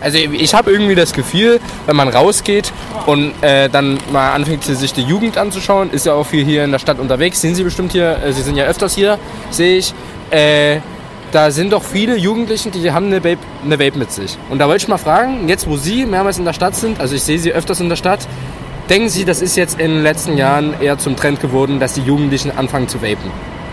Also ich habe irgendwie das Gefühl, wenn man rausgeht und dann mal anfängt, sich die Jugend anzuschauen, ist ja auch viel hier in der Stadt unterwegs, sind Sie bestimmt hier, Sie sind ja öfters hier, sehe ich. Da sind doch viele Jugendliche, die haben eine Vape mit sich. Und da wollte ich mal fragen, jetzt wo Sie mehrmals in der Stadt sind, also ich sehe Sie öfters in der Stadt, denken Sie, das ist jetzt in den letzten Jahren eher zum Trend geworden, dass die Jugendlichen anfangen zu vapen?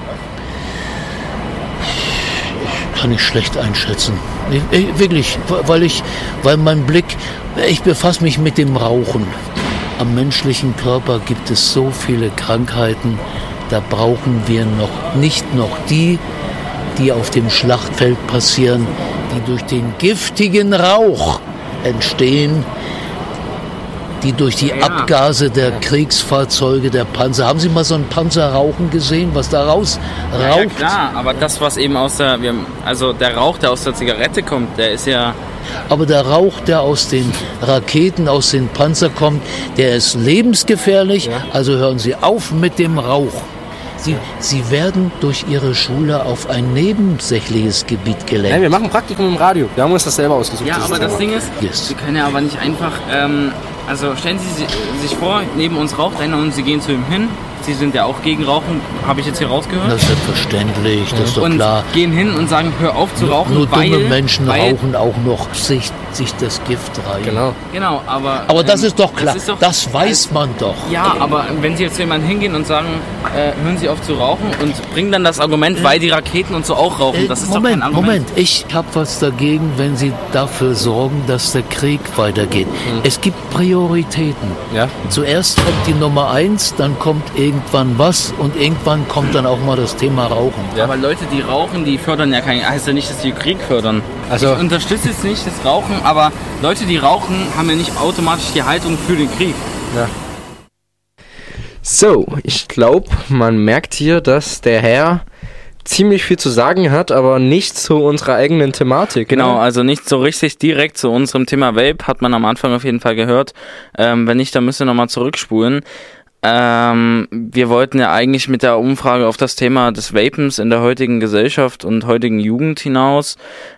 Kann ich schlecht einschätzen. Wirklich, weil mein Blick, ich befasse mich mit dem Rauchen. Am menschlichen Körper gibt es so viele Krankheiten, da brauchen wir nicht die auf dem Schlachtfeld passieren, die durch den giftigen Rauch entstehen, die durch die Abgase der Kriegsfahrzeuge, der Panzer. Haben Sie mal so einen Panzer rauchen gesehen, was da raus raucht? Ja klar, aber das, was eben der Rauch, der aus der Zigarette kommt, der ist ja... Aber der Rauch, der aus den Raketen, aus den Panzern kommt, der ist lebensgefährlich, also hören Sie auf mit dem Rauch. Sie werden durch Ihre Schule auf ein nebensächliches Gebiet gelenkt. Nein, wir machen Praktikum im Radio. Wir haben uns das selber ausgesucht. Ja, aber das Ding ist, Sie können ja aber nicht einfach... stellen Sie sich vor, neben uns raucht einer und Sie gehen zu ihm hin. Sie sind ja auch gegen Rauchen, habe ich jetzt hier rausgehört. Das ist selbstverständlich, das ist doch und klar. Gehen hin und sagen, hör auf zu rauchen, nur dumme Menschen rauchen auch noch sich das Gift rein. Genau, aber das ist doch klar, das weiß man doch. Ja, aber wenn Sie jetzt zu jemandem hingehen und sagen, hören Sie auf zu rauchen und bringen dann das Argument, weil die Raketen und so auch rauchen, das ist doch kein Argument. Moment, ich habe was dagegen, wenn Sie dafür sorgen, dass der Krieg weitergeht. Es gibt Prioritäten. Ja. Zuerst kommt die Nummer 1, dann kommt irgendwann was und irgendwann kommt dann auch mal das Thema Rauchen. Ja. Aber Leute, die rauchen, die fördern ja heißt ja nicht, dass die Krieg fördern. Also ich unterstütze jetzt nicht das Rauchen, aber Leute, die rauchen, haben ja nicht automatisch die Haltung für den Krieg. Ja. So, ich glaube, man merkt hier, dass der Herr ziemlich viel zu sagen hat, aber nicht zu unserer eigenen Thematik. Genau, also nicht so richtig direkt zu unserem Thema Vape, hat man am Anfang auf jeden Fall gehört. Wenn nicht, dann müsst ihr nochmal zurückspulen. Wir wollten ja eigentlich mit der Umfrage auf das Thema des Vapens in der heutigen Gesellschaft und heutigen Jugend hinaus.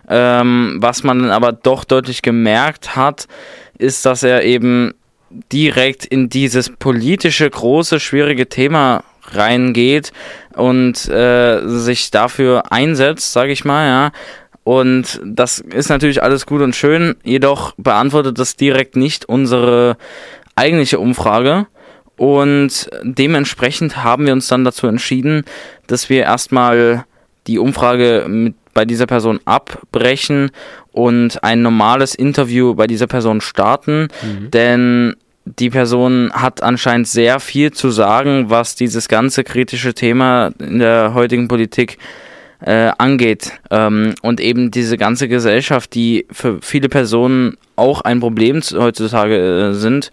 Was man dann aber doch deutlich gemerkt hat, ist, dass er eben direkt in dieses politische, große, schwierige Thema reingeht und sich dafür einsetzt, sage ich mal, ja. Und das ist natürlich alles gut und schön, jedoch beantwortet das direkt nicht unsere eigentliche Umfrage. Und dementsprechend haben wir uns dann dazu entschieden, dass wir erstmal die Umfrage bei dieser Person abbrechen und ein normales Interview bei dieser Person starten, denn die Person hat anscheinend sehr viel zu sagen, was dieses ganze kritische Thema in der heutigen Politik angeht. Und eben diese ganze Gesellschaft, die für viele Personen auch ein Problem heutzutage sind,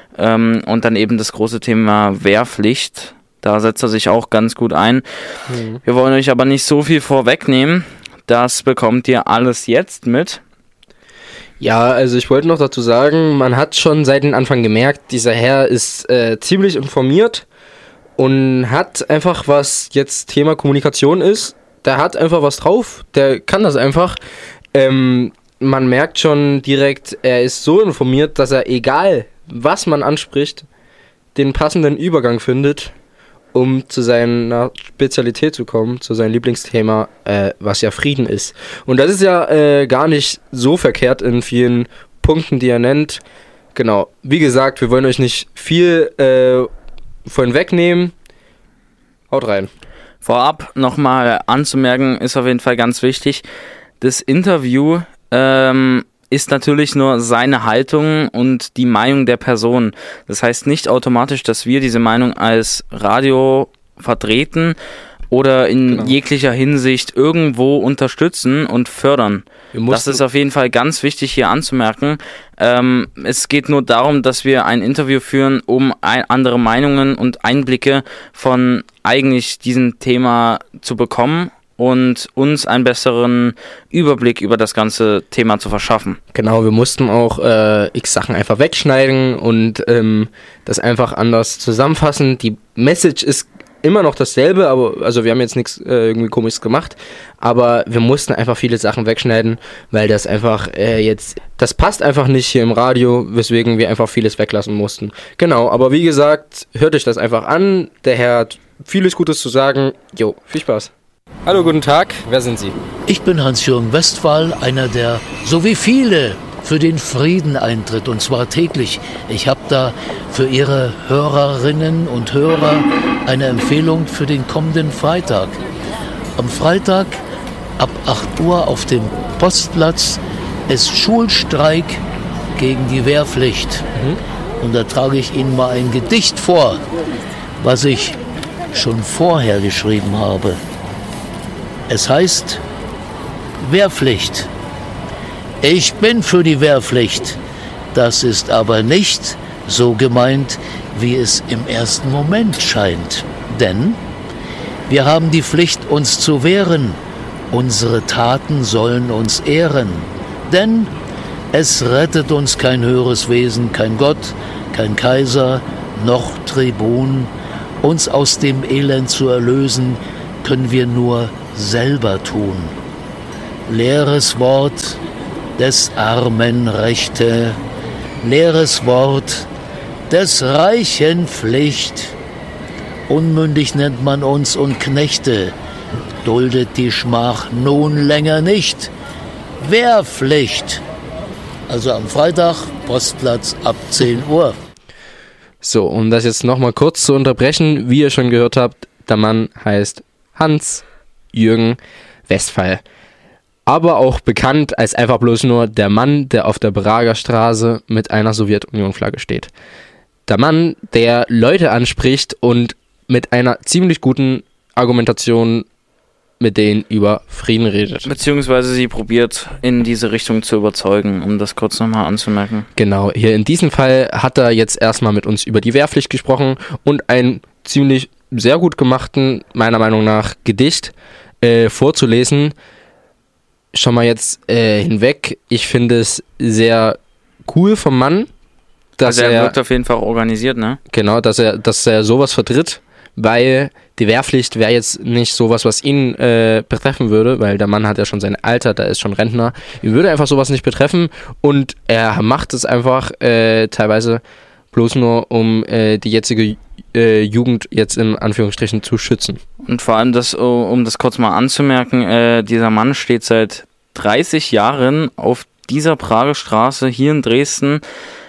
und dann eben das große Thema Wehrpflicht. Da setzt er sich auch ganz gut ein. Wir wollen euch aber nicht so viel vorwegnehmen. Das bekommt ihr alles jetzt mit. Ja, also ich wollte noch dazu sagen, man hat schon seit dem Anfang gemerkt, dieser Herr ist ziemlich informiert und hat einfach, was jetzt Thema Kommunikation ist, der hat einfach was drauf, der kann das einfach. Man merkt schon direkt, er ist so informiert, dass er, egal was man anspricht, den passenden Übergang findet, um zu seiner Spezialität zu kommen, zu seinem Lieblingsthema, was ja Frieden ist. Und das ist ja gar nicht so verkehrt in vielen Punkten, die er nennt. Genau, wie gesagt, wir wollen euch nicht viel von wegnehmen. Haut rein. Vorab nochmal anzumerken, ist auf jeden Fall ganz wichtig, das Interview ist natürlich nur seine Haltung und die Meinung der Person. Das heißt nicht automatisch, dass wir diese Meinung als Radio vertreten oder in jeglicher Hinsicht irgendwo unterstützen und fördern. Das ist auf jeden Fall ganz wichtig hier anzumerken. Es geht nur darum, dass wir ein Interview führen, um andere Meinungen und Einblicke von eigentlich diesem Thema zu bekommen und uns einen besseren Überblick über das ganze Thema zu verschaffen. Genau, wir mussten auch x Sachen einfach wegschneiden und das einfach anders zusammenfassen. Die Message ist immer noch dasselbe, aber also wir haben jetzt nichts irgendwie Komisches gemacht, aber wir mussten einfach viele Sachen wegschneiden, weil das einfach das passt einfach nicht hier im Radio, weswegen wir einfach vieles weglassen mussten. Genau, aber wie gesagt, hört euch das einfach an, der Herr hat vieles Gutes zu sagen. Jo, viel Spaß. Hallo, guten Tag, wer sind Sie? Ich bin Hans-Jürgen Westphal, einer der, so wie viele, für den Frieden eintritt, und zwar täglich. Ich habe da für Ihre Hörerinnen und Hörer eine Empfehlung für den kommenden Freitag. Am Freitag ab 8 Uhr auf dem Postplatz ist Schulstreik gegen die Wehrpflicht. Und da trage ich Ihnen mal ein Gedicht vor, was ich schon vorher geschrieben habe. Es heißt Wehrpflicht. Ich bin für die Wehrpflicht. Das ist aber nicht so gemeint, wie es im ersten Moment scheint. Denn wir haben die Pflicht, uns zu wehren. Unsere Taten sollen uns ehren. Denn es rettet uns kein höheres Wesen, kein Gott, kein Kaiser, noch Tribun. Uns aus dem Elend zu erlösen, können wir nur selber tun. Leeres Wort des armen Rechte, leeres Wort des Reichen Pflicht. Unmündig nennt man uns und Knechte, duldet die Schmach nun länger nicht. Wehrpflicht. Also am Freitag, Postplatz ab 10 Uhr. So, um das jetzt nochmal kurz zu unterbrechen, wie ihr schon gehört habt, der Mann heißt Hans-Jürgen Westphal. Aber auch bekannt als einfach bloß nur der Mann, der auf der Prager Straße mit einer Sowjetunion-Flagge steht. Der Mann, der Leute anspricht und mit einer ziemlich guten Argumentation mit denen über Frieden redet. Beziehungsweise sie probiert in diese Richtung zu überzeugen, um das kurz nochmal anzumerken. Genau, hier in diesem Fall hat er jetzt erstmal mit uns über die Wehrpflicht gesprochen und einen ziemlich sehr gut gemachten, meiner Meinung nach, Gedicht vorzulesen. Schon mal jetzt hinweg, ich finde es sehr cool vom Mann, dass also er wirkt auf jeden Fall organisiert, ne? Genau, dass er sowas vertritt, weil die Wehrpflicht wäre jetzt nicht sowas, was ihn betreffen würde, weil der Mann hat ja schon sein Alter, der ist schon Rentner. Ihn würde einfach sowas nicht betreffen und er macht es einfach teilweise bloß nur, um die jetzige Jugend jetzt in Anführungsstrichen zu schützen. Und vor allem, um das kurz mal anzumerken, dieser Mann steht seit 30 Jahren auf dieser Prager Straße hier in Dresden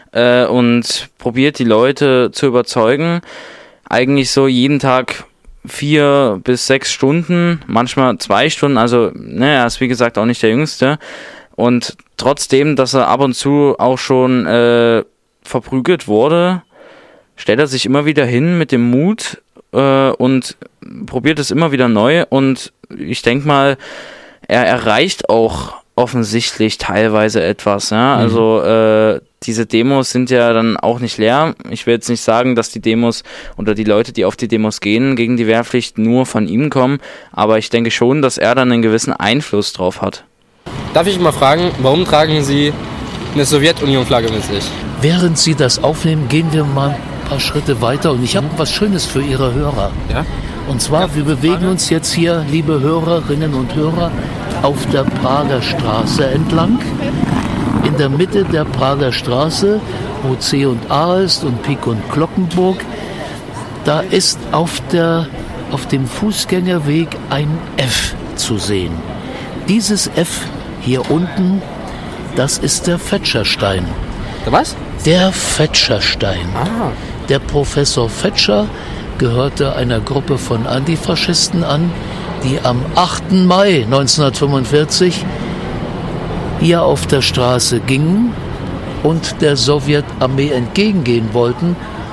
und probiert die Leute zu überzeugen. Eigentlich so jeden Tag 4 bis 6 Stunden, manchmal 2 Stunden, also er ist wie gesagt auch nicht der Jüngste. Und trotzdem, dass er ab und zu auch schon verprügelt wurde, stellt er sich immer wieder hin mit dem Mut und probiert es immer wieder neu. Und ich denke mal, er erreicht auch offensichtlich teilweise etwas. Ja? Also diese Demos sind ja dann auch nicht leer. Ich will jetzt nicht sagen, dass die Demos oder die Leute, die auf die Demos gehen gegen die Wehrpflicht, nur von ihm kommen. Aber ich denke schon, dass er dann einen gewissen Einfluss drauf hat. Darf ich mal fragen, warum tragen Sie eine Sowjetunion-Flagge mit sich? Während Sie das aufnehmen, gehen wir mal ein paar Schritte weiter. Und ich habe was Schönes für Ihre Hörer. Ja? Und zwar, wir bewegen uns jetzt hier, liebe Hörerinnen und Hörer, auf der Prager Straße entlang. In der Mitte der Prager Straße, wo C und A ist und Pik und Glockenburg, da ist auf dem Fußgängerweg ein F zu sehen. Dieses F hier unten, das ist der Fetscherstein. Der was? Der Fetscherstein. Ah. Der Professor Fetscher gehörte einer Gruppe von Antifaschisten an, die am 8. Mai 1945 hier auf der Straße gingen und der Sowjetarmee entgegengehen wollten,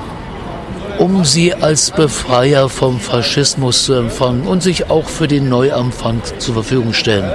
um sie als Befreier vom Faschismus zu empfangen und sich auch für den Neuanfang zur Verfügung stellen.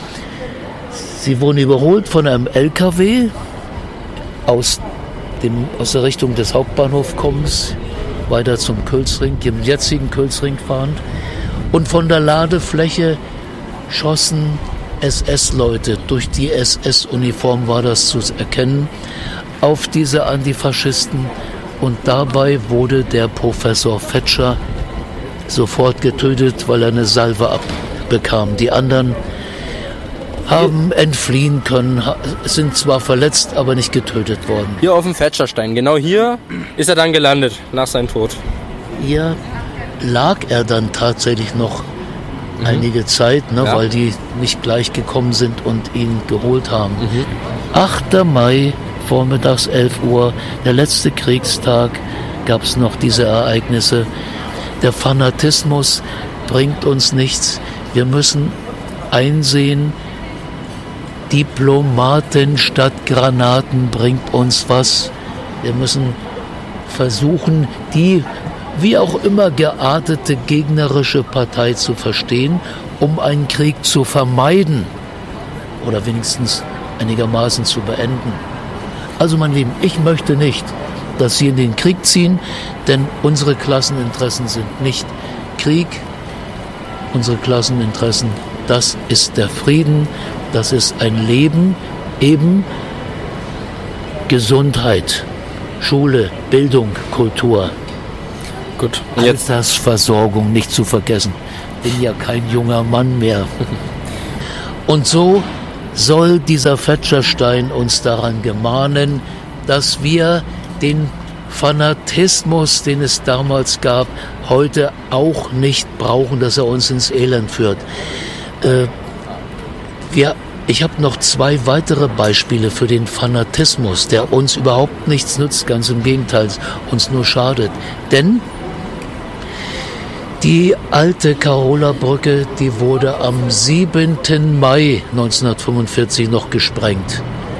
Sie wurden überholt von einem LKW aus der Richtung des Hauptbahnhofs kommens, weiter zum Kölzring, dem jetzigen Kölzring fahrend. Und von der Ladefläche schossen SS-Leute, durch die SS-Uniform war das zu erkennen, auf diese Antifaschisten. Und dabei wurde der Professor Fetscher sofort getötet, weil er eine Salve abbekam. Die anderen haben entfliehen können, sind zwar verletzt, aber nicht getötet worden. Hier auf dem Fetscherstein, genau hier ist er dann gelandet, nach seinem Tod. Hier lag er dann tatsächlich noch einige Zeit, ne, weil die nicht gleich gekommen sind und ihn geholt haben. 8. Mai, vormittags 11 Uhr, der letzte Kriegstag, gab es noch diese Ereignisse. Der Fanatismus bringt uns nichts. Wir müssen einsehen, Diplomaten statt Granaten bringt uns was. Wir müssen versuchen, die wie auch immer geartete gegnerische Partei zu verstehen, um einen Krieg zu vermeiden oder wenigstens einigermaßen zu beenden. Also mein Lieben, ich möchte nicht, dass Sie in den Krieg ziehen, denn unsere Klasseninteressen sind nicht Krieg. Unsere Klasseninteressen, das ist der Frieden, das ist ein Leben, eben Gesundheit, Schule, Bildung, Kultur. Gut. Und jetzt Altersversorgung nicht zu vergessen. Bin ja kein junger Mann mehr. Und so soll dieser Fetscherstein uns daran gemahnen, dass wir den Fanatismus, den es damals gab, heute auch nicht brauchen, dass er uns ins Elend führt. Ich habe noch 2 weitere Beispiele für den Fanatismus, der uns überhaupt nichts nützt, ganz im Gegenteil, uns nur schadet. Denn die alte Karola-Brücke, die wurde am 7. Mai 1945 noch gesprengt.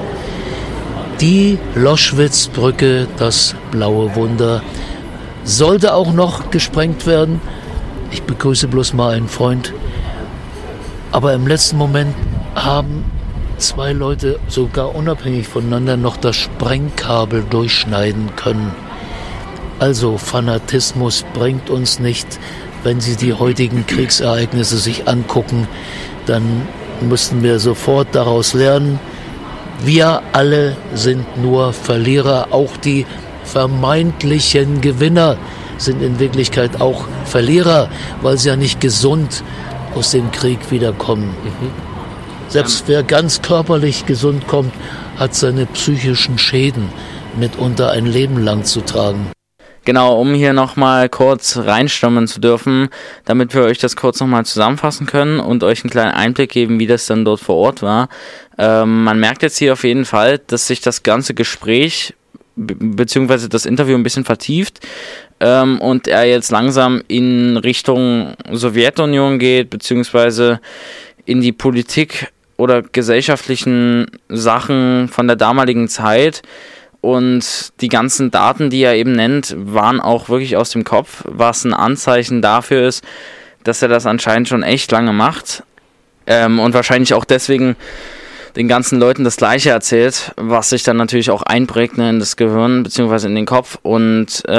Die Loschwitz-Brücke, das blaue Wunder, sollte auch noch gesprengt werden. Ich begrüße bloß mal einen Freund. Aber im letzten Moment haben 2 Leute sogar unabhängig voneinander noch das Sprengkabel durchschneiden können. Also Fanatismus bringt uns nicht. Wenn Sie die heutigen Kriegsereignisse sich angucken, dann müssten wir sofort daraus lernen, wir alle sind nur Verlierer. Auch die vermeintlichen Gewinner sind in Wirklichkeit auch Verlierer, weil sie ja nicht gesund aus dem Krieg wiederkommen. Selbst wer ganz körperlich gesund kommt, hat seine psychischen Schäden mitunter ein Leben lang zu tragen. Genau, um hier nochmal kurz reinstimmen zu dürfen, damit wir euch das kurz nochmal zusammenfassen können und euch einen kleinen Einblick geben, wie das dann dort vor Ort war. Man merkt jetzt hier auf jeden Fall, dass sich das ganze Gespräch beziehungsweise das Interview ein bisschen vertieft und er jetzt langsam in Richtung Sowjetunion geht, beziehungsweise in die Politik oder gesellschaftlichen Sachen von der damaligen Zeit. Und die ganzen Daten, die er eben nennt, waren auch wirklich aus dem Kopf, was ein Anzeichen dafür ist, dass er das anscheinend schon echt lange macht. Und wahrscheinlich auch deswegen den ganzen Leuten das Gleiche erzählt, was sich dann natürlich auch einprägt, ne, in das Gehirn bzw. in den Kopf. Und ich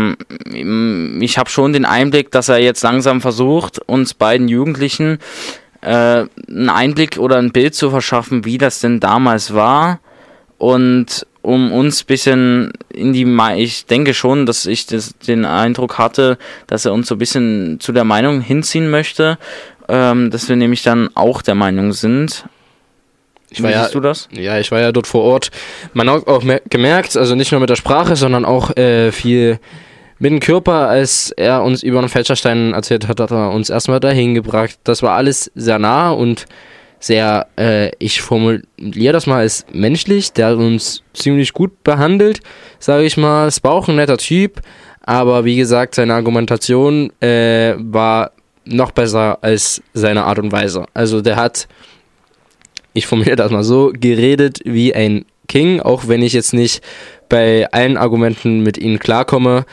habe schon den Einblick, dass er jetzt langsam versucht, uns beiden Jugendlichen einen Einblick oder ein Bild zu verschaffen, wie das denn damals war. Und um uns ein bisschen ich denke schon, dass ich den Eindruck hatte, dass er uns so ein bisschen zu der Meinung hinziehen möchte, dass wir nämlich dann auch der Meinung sind. Wie siehst du das? Ja, ich war ja dort vor Ort. Man hat auch gemerkt, also nicht nur mit der Sprache, sondern auch viel mit dem Körper, als er uns über den Fetscherstein erzählt hat, hat er uns erstmal dahin gebracht. Das war alles sehr nah und sehr, ich formuliere das mal als menschlich, der hat uns ziemlich gut behandelt, sage ich mal. Es war auch ein netter Typ, aber wie gesagt, seine Argumentation war noch besser als seine Art und Weise. Also der hat, ich formuliere das mal so, geredet wie ein King, auch wenn ich jetzt nicht bei allen Argumenten mit ihnen klarkomme.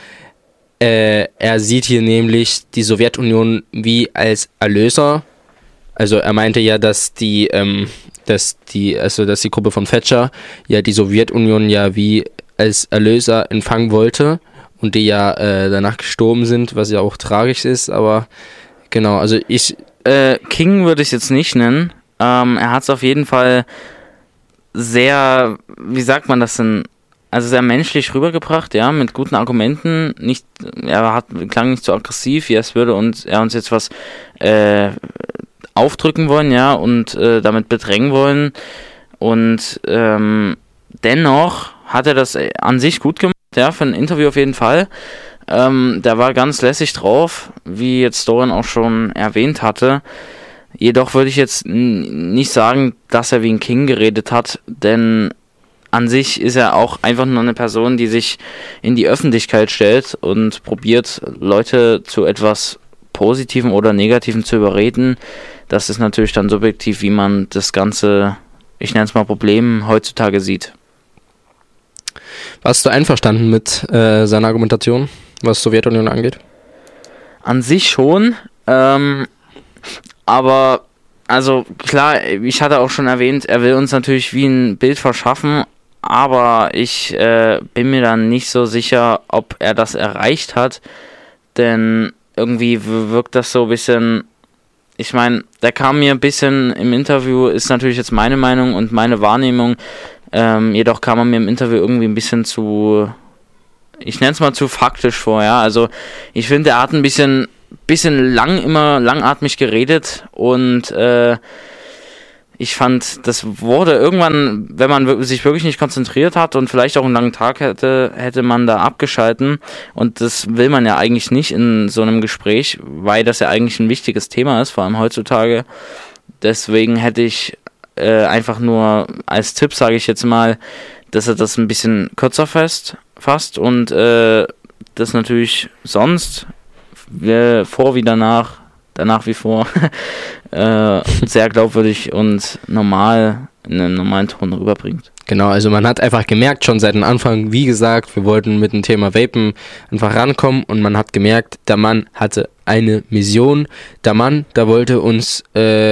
Er sieht hier nämlich die Sowjetunion wie als Erlöser. Also er meinte ja, dass die Gruppe von Thatcher ja die Sowjetunion ja wie als Erlöser empfangen wollte und die ja danach gestorben sind, was ja auch tragisch ist, aber genau, also King würde ich es jetzt nicht nennen. Er hat es auf jeden Fall sehr, wie sagt man das denn, also sehr menschlich rübergebracht, ja, mit guten Argumenten. Klang nicht so aggressiv, wie als würde er uns jetzt was aufdrücken wollen, ja, und damit bedrängen wollen. Und dennoch hat er das an sich gut gemacht, ja, für ein Interview auf jeden Fall. Der war ganz lässig drauf, wie jetzt Dorian auch schon erwähnt hatte. Jedoch würde ich jetzt nicht sagen, dass er wie ein King geredet hat, denn an sich ist er auch einfach nur eine Person, die sich in die Öffentlichkeit stellt und probiert, Leute zu etwas Positivem oder Negativem zu überreden. Das ist natürlich dann subjektiv, wie man das Ganze, ich nenne es mal Problem, heutzutage sieht. Warst du einverstanden mit seiner Argumentation, was Sowjetunion angeht? An sich schon, aber also klar, ich hatte auch schon erwähnt, er will uns natürlich wie ein Bild verschaffen, aber ich bin mir dann nicht so sicher, ob er das erreicht hat, denn irgendwie wirkt das so ein bisschen, ich meine, der kam mir ein bisschen im Interview, ist natürlich jetzt meine Meinung und meine Wahrnehmung, jedoch kam er mir im Interview irgendwie ein bisschen zu, ich nenne es mal zu faktisch vor, ja, also ich finde, er hat ein bisschen immer langatmig geredet und ich fand, das wurde irgendwann, wenn man sich wirklich nicht konzentriert hat und vielleicht auch einen langen Tag hätte man da abgeschalten und das will man ja eigentlich nicht in so einem Gespräch, weil das ja eigentlich ein wichtiges Thema ist, vor allem heutzutage. Deswegen hätte ich einfach nur als Tipp, sage ich jetzt mal, dass er das ein bisschen kürzer fasst und das natürlich sonst vor wie danach wie vor sehr glaubwürdig und normal in einem normalen Ton rüberbringt. Genau, also man hat einfach gemerkt, schon seit dem Anfang, wie gesagt, wir wollten mit dem Thema Vapen einfach rankommen und man hat gemerkt, der Mann hatte eine Mission. Der Mann, der wollte uns,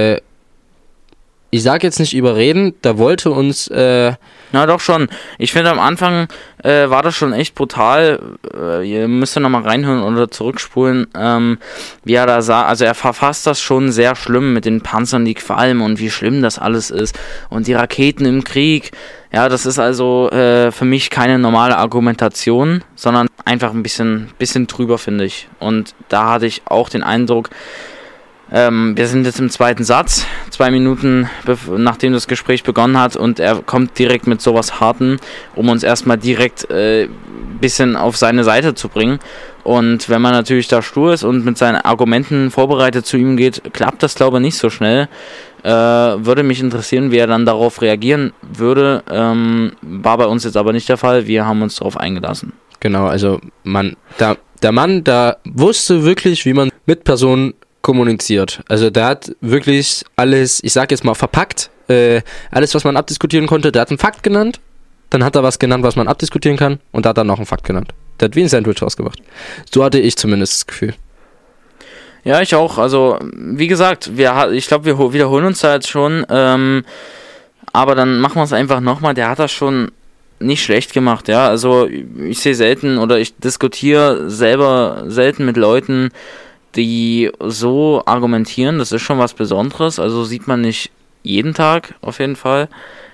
ich sag jetzt nicht überreden, der wollte uns... Na doch schon. Ich finde am Anfang war das schon echt brutal. Ihr müsst ja nochmal reinhören oder zurückspulen, wie er da sah. Also er verfasst das schon sehr schlimm mit den Panzern, die qualmen und wie schlimm das alles ist. Und die Raketen im Krieg. Ja, das ist also für mich keine normale Argumentation, sondern einfach ein bisschen drüber, finde ich. Und da hatte ich auch den Eindruck, wir sind jetzt im zweiten Satz, 2 Minuten nachdem das Gespräch begonnen hat und er kommt direkt mit sowas Harten, um uns erstmal direkt bisschen auf seine Seite zu bringen. Und wenn man natürlich da stur ist und mit seinen Argumenten vorbereitet zu ihm geht, klappt das, glaube ich, nicht so schnell. Würde mich interessieren, wie er dann darauf reagieren würde. War bei uns jetzt aber nicht der Fall. Wir haben uns darauf eingelassen. Genau, also der Mann, da wusste wirklich, wie man mit Personen kommuniziert. Also der hat wirklich alles, ich sag jetzt mal verpackt, alles, was man abdiskutieren konnte. Der hat einen Fakt genannt, dann hat er was genannt, was man abdiskutieren kann und da hat er noch einen Fakt genannt. Der hat wie ein Sandwich rausgebracht. So hatte ich zumindest das Gefühl. Ja, ich auch. Also, wie gesagt, ich glaube, wir wiederholen uns da jetzt schon, aber dann machen wir es einfach nochmal. Der hat das schon nicht schlecht gemacht, ja. Also, ich sehe selten oder ich diskutiere selber selten mit Leuten, die so argumentieren. Das ist schon was Besonderes. Also, sieht man nicht jeden Tag, auf jeden Fall.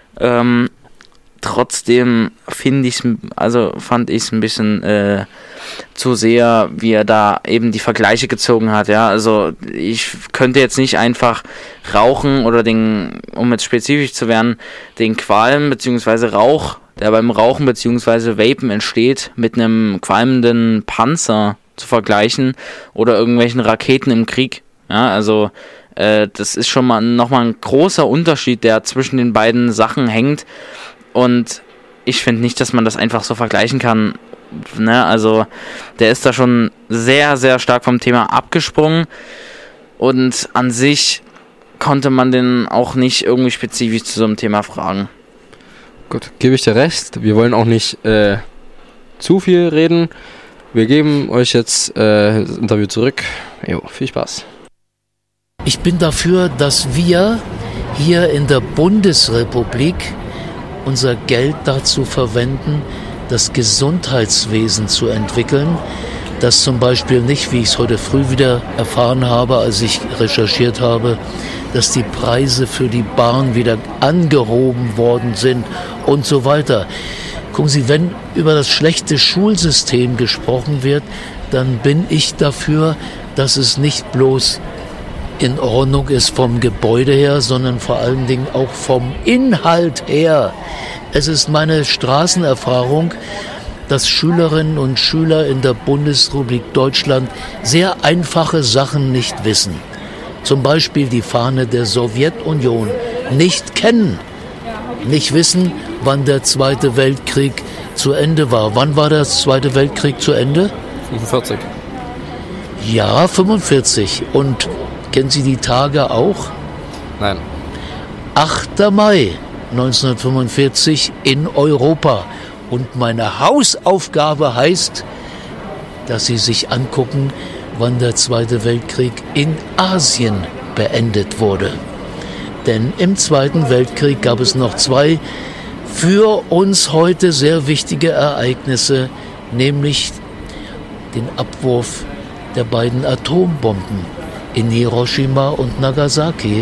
Trotzdem fand ich es ein bisschen zu sehr, wie er da eben die Vergleiche gezogen hat, ja, also ich könnte jetzt nicht einfach rauchen oder um jetzt spezifisch zu werden, den Qualm bzw. Rauch, der beim Rauchen bzw. Vapen entsteht, mit einem qualmenden Panzer zu vergleichen oder irgendwelchen Raketen im Krieg, ja, also das ist schon mal nochmal ein großer Unterschied, der zwischen den beiden Sachen hängt. Und ich finde nicht, dass man das einfach so vergleichen kann. Ne? Also der ist da schon sehr, sehr stark vom Thema abgesprungen. Und an sich konnte man den auch nicht irgendwie spezifisch zu so einem Thema fragen. Gut, gebe ich dir recht. Wir wollen auch nicht zu viel reden. Wir geben euch jetzt das Interview zurück. Jo, viel Spaß. Ich bin dafür, dass wir hier in der Bundesrepublik unser Geld dazu verwenden, das Gesundheitswesen zu entwickeln, das zum Beispiel nicht, wie ich es heute früh wieder erfahren habe, als ich recherchiert habe, dass die Preise für die Bahn wieder angehoben worden sind und so weiter. Gucken Sie, wenn über das schlechte Schulsystem gesprochen wird, dann bin ich dafür, dass es nicht bloß in Ordnung ist vom Gebäude her, sondern vor allen Dingen auch vom Inhalt her. Es ist meine Straßenerfahrung, dass Schülerinnen und Schüler in der Bundesrepublik Deutschland sehr einfache Sachen nicht wissen. Zum Beispiel die Fahne der Sowjetunion nicht kennen, nicht wissen, wann der Zweite Weltkrieg zu Ende war. Wann war der Zweite Weltkrieg zu Ende? 45. Ja, 45. Und kennen Sie die Tage auch? Nein. 8. Mai 1945 in Europa. Und meine Hausaufgabe heißt, dass Sie sich angucken, wann der Zweite Weltkrieg in Asien beendet wurde. Denn im Zweiten Weltkrieg gab es noch zwei für uns heute sehr wichtige Ereignisse, nämlich den Abwurf der beiden Atombomben in Hiroshima und Nagasaki.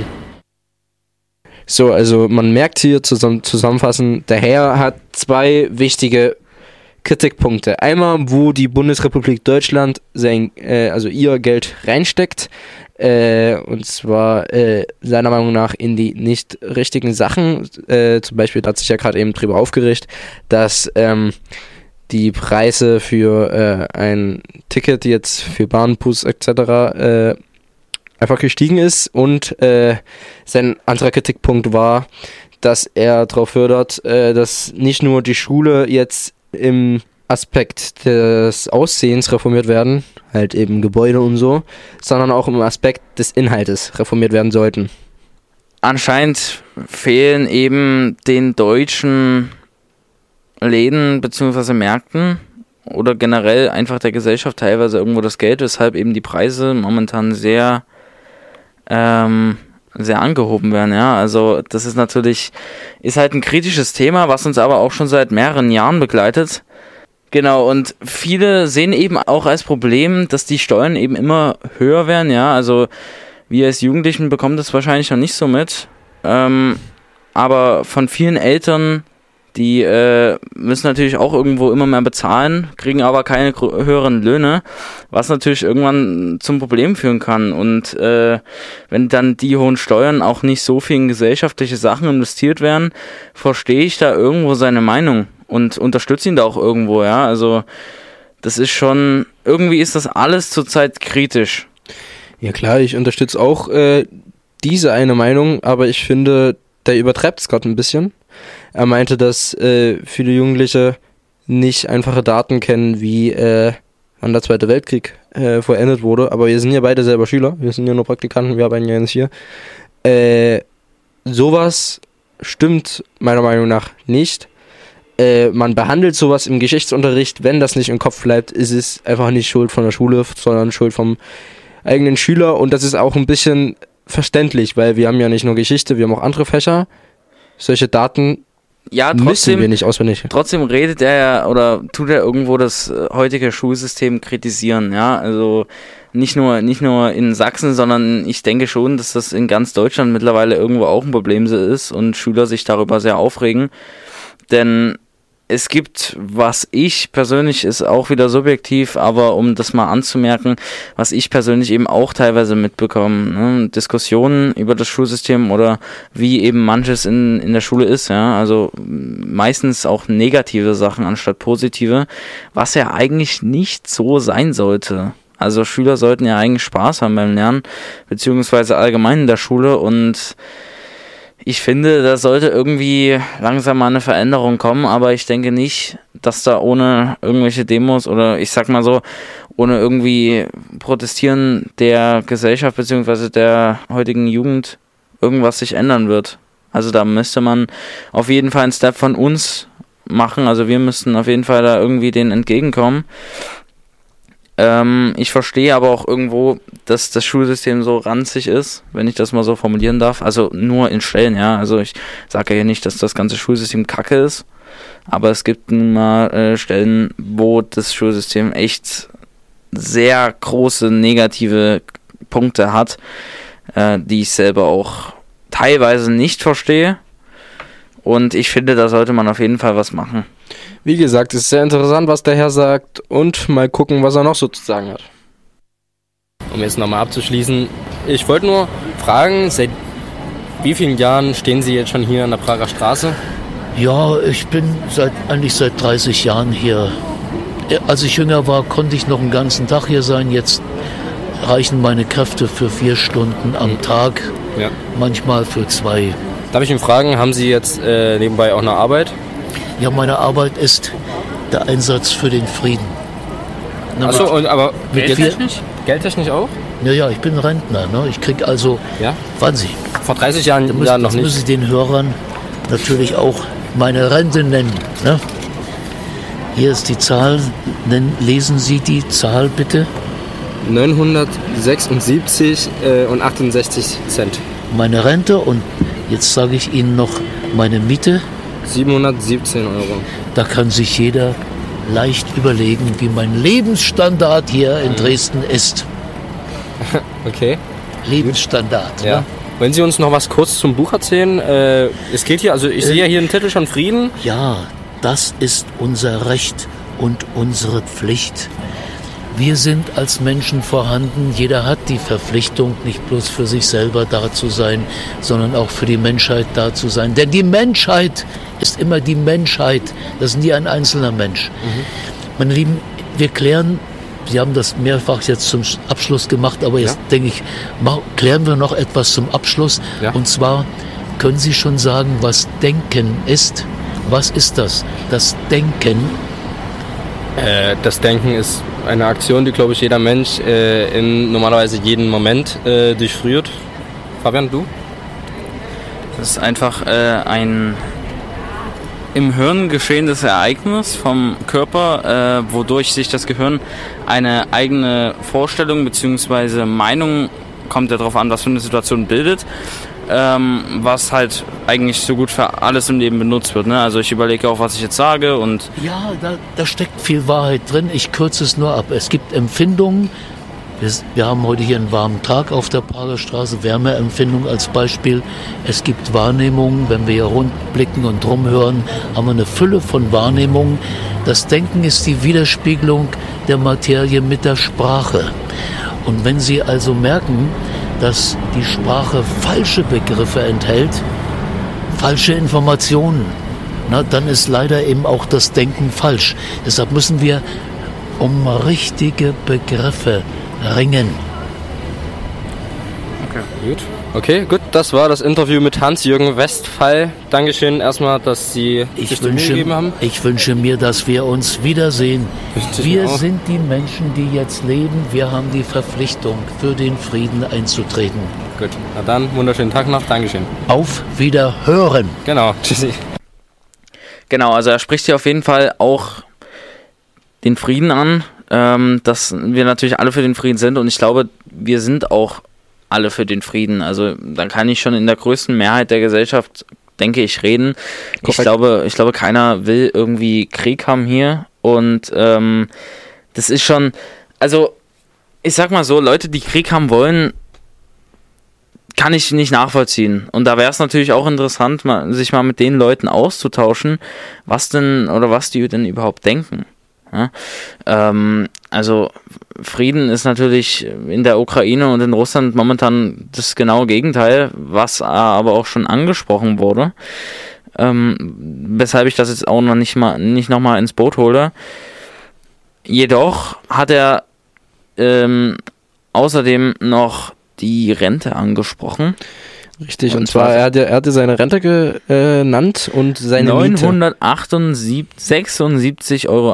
So, also man merkt hier zusammenfassend, der Herr hat zwei wichtige Kritikpunkte. Einmal, wo die Bundesrepublik Deutschland ihr Geld reinsteckt, und zwar seiner Meinung nach in die nicht richtigen Sachen. Zum Beispiel, da hat sich ja gerade eben drüber aufgeregt, dass die Preise für ein Ticket jetzt für Bahn, Bus etc. Einfach gestiegen ist, und sein anderer Kritikpunkt war, dass er darauf fördert, dass nicht nur die Schule jetzt im Aspekt des Aussehens reformiert werden, halt eben Gebäude und so, sondern auch im Aspekt des Inhaltes reformiert werden sollten. Anscheinend fehlen eben den deutschen Läden bzw. Märkten oder generell einfach der Gesellschaft teilweise irgendwo das Geld, weshalb eben die Preise momentan sehr angehoben werden, ja. Also das ist halt ein kritisches Thema, was uns aber auch schon seit mehreren Jahren begleitet. Genau, und viele sehen eben auch als Problem, dass die Steuern eben immer höher werden, ja. Also wir als Jugendlichen bekommen das wahrscheinlich noch nicht so mit, aber von vielen Eltern, die müssen natürlich auch irgendwo immer mehr bezahlen, kriegen aber keine höheren Löhne, was natürlich irgendwann zum Problem führen kann. Und wenn dann die hohen Steuern auch nicht so viel in gesellschaftliche Sachen investiert werden, verstehe ich da irgendwo seine Meinung und unterstütze ihn da auch irgendwo, ja. Also das ist schon, irgendwie ist das alles zurzeit kritisch. Ja klar, ich unterstütze auch diese eine Meinung, aber ich finde, der übertreibt es gerade ein bisschen. Er meinte, dass viele Jugendliche nicht einfache Daten kennen, wie wann der Zweite Weltkrieg vollendet wurde. Aber wir sind ja beide selber Schüler, wir sind ja nur Praktikanten, wir arbeiten ja nicht hier. Sowas stimmt meiner Meinung nach nicht. Man behandelt sowas im Geschichtsunterricht, wenn das nicht im Kopf bleibt, ist es einfach nicht Schuld von der Schule, sondern Schuld vom eigenen Schüler. Und das ist auch ein bisschen verständlich, weil wir haben ja nicht nur Geschichte, wir haben auch andere Fächer. Solche Daten müssen wir nicht auswendig. Trotzdem redet er oder tut er irgendwo das heutige Schulsystem kritisieren, ja, also nicht nur in Sachsen, sondern ich denke schon, dass das in ganz Deutschland mittlerweile irgendwo auch ein Problem ist und Schüler sich darüber sehr aufregen, denn es gibt, was ich persönlich, ist auch wieder subjektiv, aber um das mal anzumerken, was ich persönlich eben auch teilweise mitbekomme, ne? Diskussionen über das Schulsystem oder wie eben manches in der Schule ist, ja, also meistens auch negative Sachen anstatt positive, was ja eigentlich nicht so sein sollte. Also Schüler sollten ja eigentlich Spaß haben beim Lernen, beziehungsweise allgemein in der Schule, und ich finde, da sollte irgendwie langsam mal eine Veränderung kommen, aber ich denke nicht, dass da ohne irgendwelche Demos oder ich sag mal so, ohne irgendwie Protestieren der Gesellschaft bzw. der heutigen Jugend irgendwas sich ändern wird. Also da müsste man auf jeden Fall einen Step von uns machen, also wir müssten auf jeden Fall da irgendwie denen entgegenkommen. Ich verstehe aber auch irgendwo, dass das Schulsystem so ranzig ist, wenn ich das mal so formulieren darf. Also nur in Stellen, ja. Also ich sage ja hier nicht, dass das ganze Schulsystem kacke ist, aber es gibt nun mal Stellen, wo das Schulsystem echt sehr große negative Punkte hat, die ich selber auch teilweise nicht verstehe. Und ich finde, da sollte man auf jeden Fall was machen. Wie gesagt, es ist sehr interessant, was der Herr sagt und mal gucken, was er noch so zu sagen hat. Um jetzt nochmal abzuschließen, ich wollte nur fragen, seit wie vielen Jahren stehen Sie jetzt schon hier an der Prager Straße? Ja, ich bin eigentlich seit 30 Jahren hier. Als ich jünger war, konnte ich noch einen ganzen Tag hier sein. Jetzt reichen meine Kräfte für 4 Stunden am Tag, Ja. manchmal für 2. Darf ich ihn fragen, haben Sie jetzt nebenbei auch eine Arbeit? Ja, meine Arbeit ist der Einsatz für den Frieden. Achso, aber mit geldtechnisch? Geldtechnisch auch? Ja, ich bin Rentner. Ne? Ich krieg also, Ja. warten Sie, Vor 30 Jahren noch das nicht. müssen Sie den Hörern natürlich auch meine Rente nennen. Ne? Hier ist die Zahl, lesen Sie die Zahl bitte. 976 und 68 Cent. Meine Rente und jetzt sage ich Ihnen noch meine Miete. 717 Euro. Da kann sich jeder leicht überlegen, wie mein Lebensstandard hier in Dresden ist. Okay. Lebensstandard. Ja. Ne? Wollen Sie uns noch was kurz zum Buch erzählen? Es geht hier, also ich sehe ja hier einen Titel schon Frieden. Ja, das ist unser Recht und unsere Pflicht. Wir sind als Menschen vorhanden. Jeder hat die Verpflichtung, nicht bloß für sich selber da zu sein, sondern auch für die Menschheit da zu sein. Denn die Menschheit ist immer die Menschheit. Das ist nie ein einzelner Mensch. Meine Lieben, wir klären, Sie haben das mehrfach jetzt zum Abschluss gemacht, aber jetzt denke ich, klären wir noch etwas zum Abschluss. Ja. Und zwar, können Sie schon sagen, was Denken ist? Was ist das? Das Denken. Das Denken ist eine Aktion, die, glaube ich, jeder Mensch in normalerweise jeden Moment durchführt. Fabian, du? Das ist einfach ein im Hirn geschehendes Ereignis vom Körper, wodurch sich das Gehirn eine eigene Vorstellung bzw. Meinung, kommt ja darauf an, was für eine Situation bildet, was halt eigentlich so gut für alles im Leben benutzt wird. Ne? Also ich überlege auch, was ich jetzt sage und... Ja, da steckt viel Wahrheit drin. Ich kürze es nur ab. Es gibt Empfindungen. Wir haben heute hier einen warmen Tag auf der Prager Straße, Wärmeempfindung als Beispiel. Es gibt Wahrnehmungen, wenn wir hier rundblicken und rumhören, haben wir eine Fülle von Wahrnehmungen. Das Denken ist die Widerspiegelung der Materie mit der Sprache. Und wenn Sie also merken, dass die Sprache falsche Begriffe enthält, falsche Informationen, dann ist leider eben auch das Denken falsch. Deshalb müssen wir um richtige Begriffe ringen. Okay, gut, das war das Interview mit Hans-Jürgen Westphal. Dankeschön erstmal, dass Sie sich die Mühe gegeben haben. Ich wünsche mir, dass wir uns wiedersehen. Wir sind die Menschen, die jetzt leben. Wir haben die Verpflichtung, für den Frieden einzutreten. Gut, na dann, wunderschönen Tag noch. Dankeschön. Auf Wiederhören. Genau, tschüssi. Genau, also er spricht hier auf jeden Fall auch den Frieden an, dass wir natürlich alle für den Frieden sind und ich glaube, wir sind auch alle für den Frieden. Also dann kann ich schon in der größten Mehrheit der Gesellschaft, denke ich, reden. Ich glaube, keiner will irgendwie Krieg haben hier und das ist schon, also ich sag mal so, Leute, die Krieg haben wollen, kann ich nicht nachvollziehen. Und da wäre es natürlich auch interessant, sich mal mit den Leuten auszutauschen, was die denn überhaupt denken. Ja? Also Frieden ist natürlich in der Ukraine und in Russland momentan das genaue Gegenteil, was aber auch schon angesprochen wurde. Weshalb ich das jetzt auch nicht nochmal ins Boot hole. Jedoch hat er außerdem noch die Rente angesprochen. Richtig, und zwar er hatte seine Rente genannt und seine 976,68 Euro.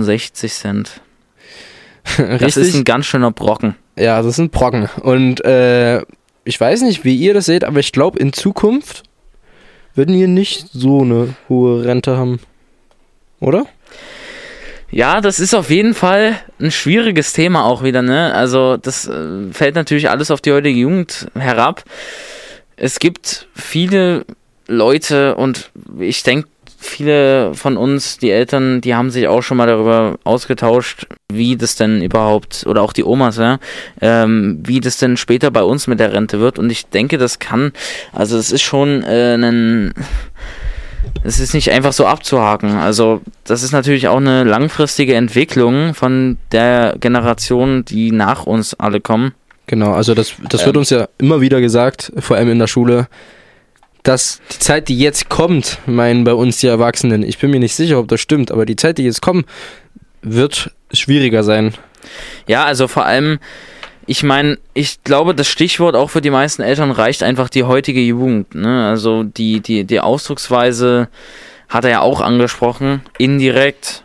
Das ist ein ganz schöner Brocken. Ja, das ist ein Brocken. Und ich weiß nicht, wie ihr das seht, aber ich glaube, in Zukunft würden wir nicht so eine hohe Rente haben. Oder? Ja, das ist auf jeden Fall ein schwieriges Thema auch wieder, ne? Also das fällt natürlich alles auf die heutige Jugend herab. Es gibt viele Leute und ich denke, viele von uns, die Eltern, die haben sich auch schon mal darüber ausgetauscht, wie das denn überhaupt, oder auch die Omas, ja, wie das denn später bei uns mit der Rente wird. Und ich denke, es ist schon es ist nicht einfach so abzuhaken. Also das ist natürlich auch eine langfristige Entwicklung von der Generation, die nach uns alle kommen. Genau, also das wird uns ja immer wieder gesagt, vor allem in der Schule, dass die Zeit, die jetzt kommt, meinen bei uns die Erwachsenen, ich bin mir nicht sicher, ob das stimmt, aber die Zeit, die jetzt kommt, wird schwieriger sein. Ja, also vor allem, ich meine, ich glaube, das Stichwort auch für die meisten Eltern reicht einfach die heutige Jugend. Ne? Also die Ausdrucksweise hat er ja auch angesprochen, indirekt.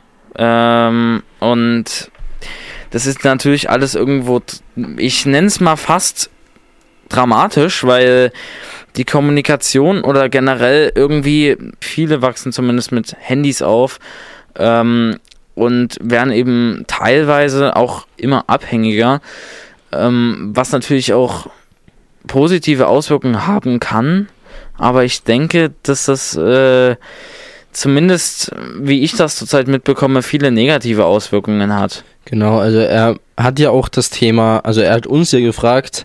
Und das ist natürlich alles irgendwo, ich nenne es mal fast dramatisch, weil die Kommunikation oder generell irgendwie, viele wachsen zumindest mit Handys auf und werden eben teilweise auch immer abhängiger, was natürlich auch positive Auswirkungen haben kann, aber ich denke, dass das zumindest, wie ich das zurzeit mitbekomme, viele negative Auswirkungen hat. Genau, also er hat ja auch das Thema, also er hat uns ja gefragt,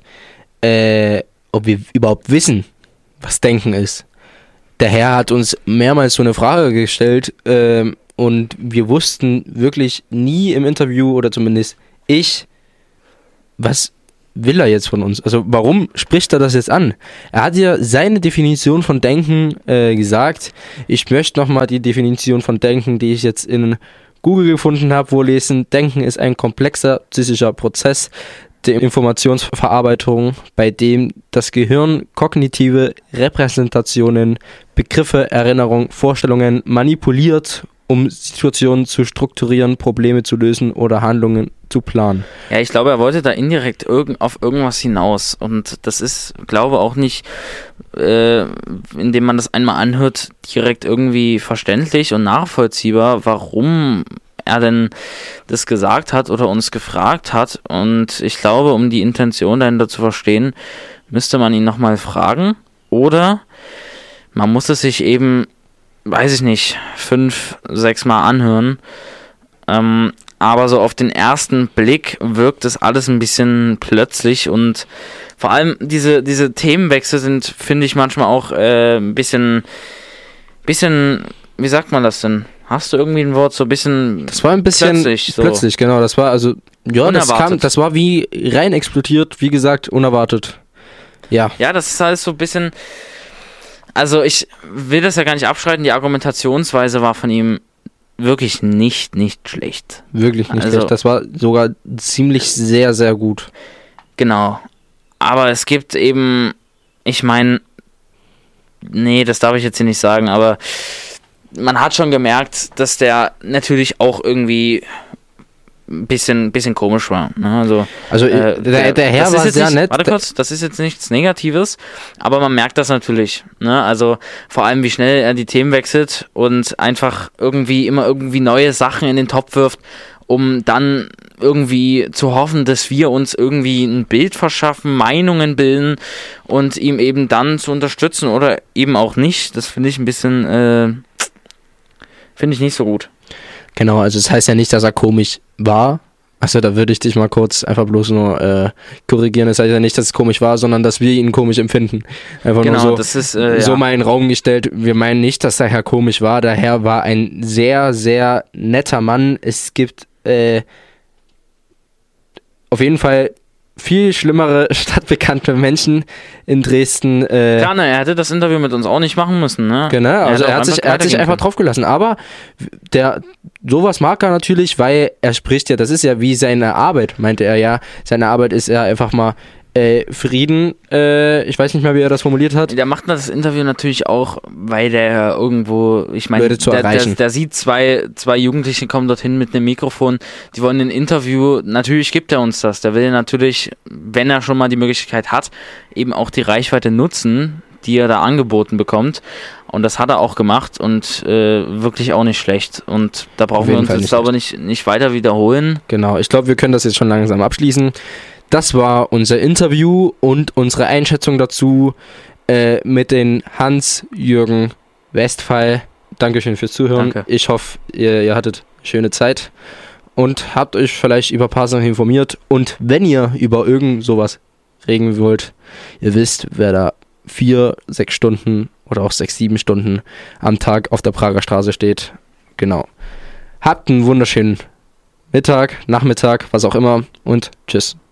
ob wir überhaupt wissen, was Denken ist. Der Herr hat uns mehrmals so eine Frage gestellt und wir wussten wirklich nie im Interview, oder zumindest ich, was will er jetzt von uns? Also warum spricht er das jetzt an? Er hat ja seine Definition von Denken gesagt. Ich möchte nochmal die Definition von Denken, die ich jetzt in Google gefunden habe, vorlesen. Denken ist ein komplexer psychischer Prozess der Informationsverarbeitung, bei dem das Gehirn kognitive Repräsentationen, Begriffe, Erinnerungen, Vorstellungen manipuliert, um Situationen zu strukturieren, Probleme zu lösen oder Handlungen zu planen. Ja, ich glaube, er wollte da indirekt auf irgendwas hinaus. Und das ist, glaube auch nicht, indem man das einmal anhört, direkt irgendwie verständlich und nachvollziehbar, warum er denn das gesagt hat oder uns gefragt hat. Und ich glaube, um die Intention dahinter zu verstehen, müsste man ihn nochmal fragen. Oder man muss es sich eben, weiß ich nicht, 5-6 Mal anhören. Aber so auf den ersten Blick wirkt das alles ein bisschen plötzlich und vor allem diese Themenwechsel sind, finde ich, manchmal auch ein bisschen, wie sagt man das denn? Hast du irgendwie ein Wort, so ein bisschen. Das war ein bisschen plötzlich, genau. Das war also, ja, das war wie rein explodiert, wie gesagt, unerwartet. Ja. Ja, das ist alles so ein bisschen. Also, ich will das ja gar nicht abschreiten, die Argumentationsweise war von ihm wirklich nicht schlecht. Wirklich nicht schlecht. Das war sogar ziemlich sehr, sehr gut. Genau. Aber es gibt eben, ich meine, nee, das darf ich jetzt hier nicht sagen, aber man hat schon gemerkt, dass der natürlich auch irgendwie ein bisschen komisch war. Ne? Also der Herr war sehr nett. Warte kurz, das ist jetzt nichts Negatives, aber man merkt das natürlich. Ne? Also vor allem, wie schnell er die Themen wechselt und einfach immer irgendwie neue Sachen in den Topf wirft, um dann irgendwie zu hoffen, dass wir uns irgendwie ein Bild verschaffen, Meinungen bilden und ihm eben dann zu unterstützen oder eben auch nicht. Das finde ich ein bisschen, finde ich nicht so gut. Genau, also das heißt ja nicht, dass er komisch war. Achso, da würde ich dich mal kurz einfach bloß nur korrigieren. Das heißt ja nicht, dass es komisch war, sondern dass wir ihn komisch empfinden. Einfach genau, nur so, das ist, so mal in den Raum gestellt. Wir meinen nicht, dass der Herr komisch war. Der Herr war ein sehr, sehr netter Mann. Es gibt auf jeden Fall viel schlimmere stadtbekannte Menschen in Dresden. Klar, ne, er hätte das Interview mit uns auch nicht machen müssen, ne? Genau, also er hat sich einfach drauf gelassen. Aber sowas mag er natürlich, weil er spricht ja, das ist ja wie seine Arbeit, meinte er ja. Seine Arbeit ist ja einfach mal Frieden, ich weiß nicht mehr, wie er das formuliert hat. Der macht das Interview natürlich auch, weil der irgendwo, ich meine, der sieht zwei Jugendliche kommen dorthin mit einem Mikrofon, die wollen ein Interview, natürlich gibt er uns das, der will natürlich, wenn er schon mal die Möglichkeit hat, eben auch die Reichweite nutzen, die er da angeboten bekommt, und das hat er auch gemacht und wirklich auch nicht schlecht, und da brauchen wir uns jetzt, glaube ich, nicht weiter wiederholen. Genau, ich glaube, wir können das jetzt schon langsam abschließen. Das war unser Interview und unsere Einschätzung dazu mit den Hans-Jürgen Westphal. Dankeschön fürs Zuhören. Danke. Ich hoffe, ihr hattet eine schöne Zeit und habt euch vielleicht über ein paar Sachen informiert. Und wenn ihr über irgend sowas reden wollt, ihr wisst, wer da 4-6 Stunden oder auch 6, 7 Stunden am Tag auf der Prager Straße steht. Genau. Habt einen wunderschönen Mittag, Nachmittag, was auch immer und tschüss.